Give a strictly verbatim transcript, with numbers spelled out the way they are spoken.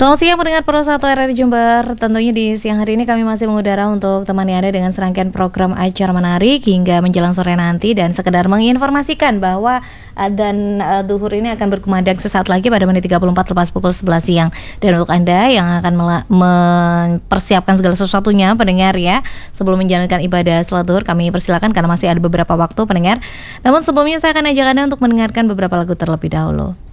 Selamat siang pendengar Pro satu R R I Jember. Tentunya di siang hari ini kami masih mengudara untuk temani Anda dengan serangkaian program acara menarik hingga menjelang sore nanti, dan sekedar menginformasikan bahwa adzan uh, duhur ini akan berkumandang sesaat lagi pada menit tiga puluh empat lepas pukul sebelas siang. Dan untuk Anda yang akan mela- mempersiapkan segala sesuatunya pendengar ya, sebelum menjalankan ibadah salat duhur, kami persilakan karena masih ada beberapa waktu pendengar. Namun sebelumnya saya akan ajak Anda untuk mendengarkan beberapa lagu terlebih dahulu.